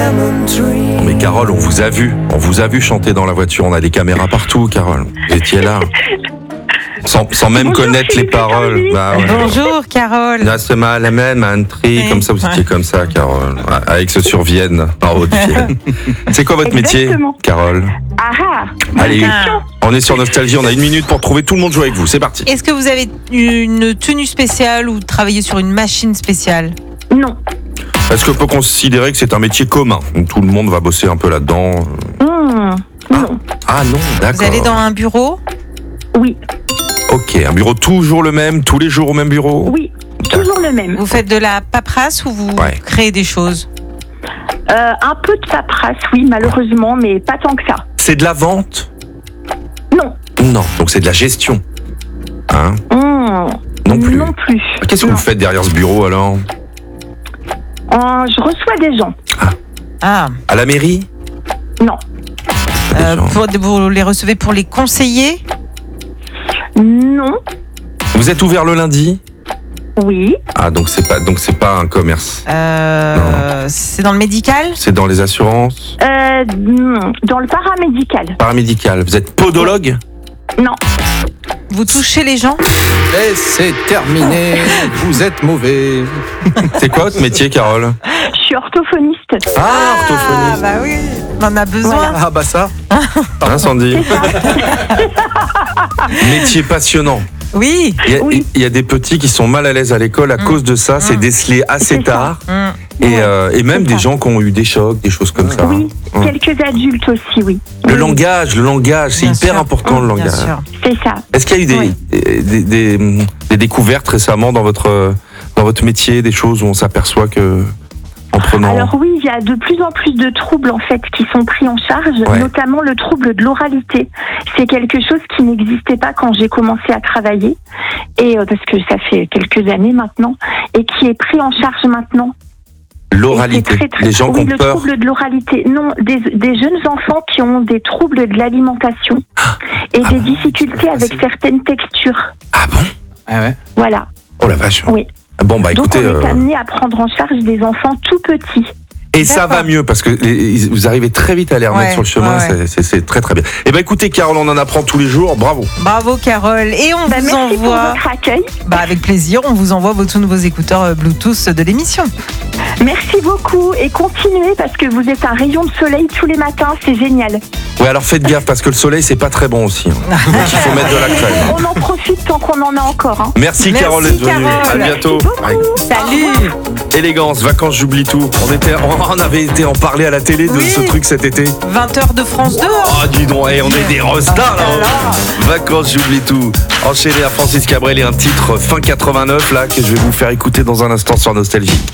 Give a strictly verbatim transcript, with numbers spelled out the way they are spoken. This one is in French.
Mais Carole, on vous a vu, on vous a vu chanter dans la voiture, on a des caméras partout, Carole. Vous étiez là. Sans, sans même Bonjour, connaître les paroles. Bah, ouais. Bonjour Carole. Là, c'est mal, amen, man, tri, Oui. comme ça, vous étiez comme ça, Carole. Avec ce sur Vienne, en Haute-Vienne. C'est quoi votre Exactement. métier, Carole? Ah ah. Allez, Ah. on est sur Nostalgie, on a une minute pour trouver tout le monde joue avec vous, c'est parti. Est-ce que vous avez une tenue spéciale ou travaillez sur une machine spéciale? Non. Est-ce qu'on peut considérer que c'est un métier commun? Donc, tout le monde va bosser un peu là-dedans. Mmh. Non. Ah non, d'accord. Vous allez dans un bureau? Oui. Ok, un bureau toujours le même, tous les jours au même bureau? Oui. Toujours le même. Vous faites de la paperasse ou vous Ouais. créez des choses? Euh, un peu de paperasse, oui, malheureusement, mais pas tant que ça. C'est de la vente? Non. Non, donc c'est de la gestion. Hein? Mmh. Non plus. Non plus. Qu'est-ce que Non. vous faites derrière ce bureau alors? Euh, je reçois des gens. Ah, À la mairie? Non. euh, gens. pour, vous les recevez pour les conseiller? Non. Vous êtes ouvert le lundi? Oui. Ah, donc c'est pas, donc c'est pas un commerce. Euh, c'est dans le médical? C'est dans les assurances? Euh, hmm, dans le paramédical. Paramédical. Vous êtes podologue? Non. Vous touchez les gens? Et c'est terminé, vous êtes mauvais. C'est quoi votre métier, Carole? Je suis orthophoniste. Ah, Ah, orthophoniste. bah oui, on en a besoin. Ah bah ça. Hein, Sandy? Métier passionnant. Oui. Il y, a, Oui. il y a des petits qui sont mal à l'aise à l'école à Mm. cause de ça. C'est Mm. décelé assez C'est ça. tard. Hum. Et, euh, et même C'est des ça. gens qui ont eu des chocs, des choses comme ça. Oui. Hum. Quelques adultes aussi, oui. Le Oui, langage, le langage, c'est Bien hyper sûr. important le Bien langage. sûr. C'est ça. Est-ce qu'il y a eu des, Oui. des, des- des- des découvertes récemment dans votre, dans votre métier, des choses où on s'aperçoit que en prenant... Alors oui, il y a de plus en plus de troubles en fait qui sont pris en charge, Ouais. notamment le trouble de l'oralité. C'est quelque chose qui n'existait pas quand j'ai commencé à travailler, et euh, parce que ça fait quelques années maintenant, et qui est pris en charge maintenant. L'oralité, Et c'est très, très- les gens oui, qui ont le peur. trouble de l'oralité. Non, des, des jeunes enfants qui ont des troubles de l'alimentation et Ah des bon, difficultés c'est pas avec facile. certaines textures. Ah bon? Ah ouais. Voilà. Oh la vache. Oui. Bon bah Donc écoutez, on est euh, amené à prendre en charge des enfants tout petits. et ça D'accord. va mieux parce que les- vous arrivez très vite à les remettre Ouais, sur le chemin, ouais, ouais. c'est- c'est c'est très très bien. Et ben écoutez Carole, on en apprend tous les jours, bravo. Bravo Carole. Et on Bah, vous merci pour envoie, votre accueil. bah, avec plaisir, on vous envoie vos tout nouveaux écouteurs euh, Bluetooth de l'émission. Merci beaucoup et continuez parce que vous êtes un rayon de soleil tous les matins, c'est génial. Ouais alors faites gaffe parce que le soleil c'est pas très bon aussi. hein. Donc il faut mettre de la crème. On en profite tant qu'on en a encore. Hein. Merci, Merci, Carole d'être venue. Carole. À bientôt. Merci beaucoup. Salut. Élégance, vacances, j'oublie tout. On était, on avait été en parler à la télé de Oui. ce truc cet été. vingt heures de France deux. Oh dis donc, hey, on est des rostards là. Alors. Vacances, j'oublie tout. Enchaîné à Francis Cabrel et un titre fin quatre-vingt-neuf là que je vais vous faire écouter dans un instant sur Nostalgie.